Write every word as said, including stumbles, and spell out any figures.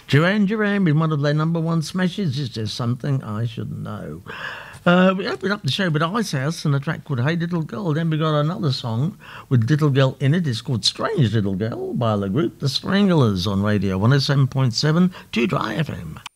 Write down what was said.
Duran Duran with one of their number one smashes. Is there something I should know? Uh, we opened up the show with Ice House and a track called Hey Little Girl. Then we got another song with Little Girl in it. It's called Strange Little Girl by the group The Stranglers on Radio one oh seven point seven two Dry F M.